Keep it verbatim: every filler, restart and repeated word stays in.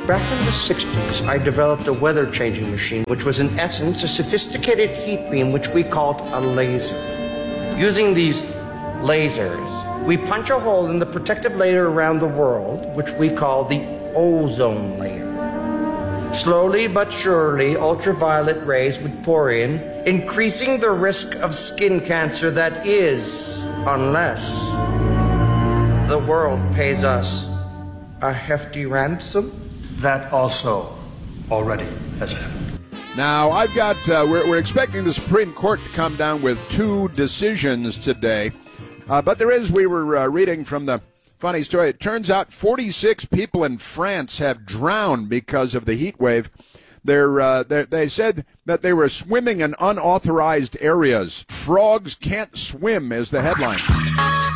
Back in the sixties, I developed a weather-changing machine, which was in essence a sophisticated heat beam, which we called a laser. Using these lasers, we punch a hole in the protective layer around the world, which we call the ozone layer. Slowly but surely, ultraviolet rays would pour in, increasing the risk of skin cancer that is, unless the world pays us a hefty ransom. That also already has happened. Now, I've got, uh, we're, we're expecting the Supreme Court to come down with two decisions today. Uh, but there is, we were uh, reading from the funny story. It turns out forty-six people in France have drowned because of the heat wave. They're, uh, they're, they said that they were swimming in unauthorized areas. Frogs can't swim is the headline.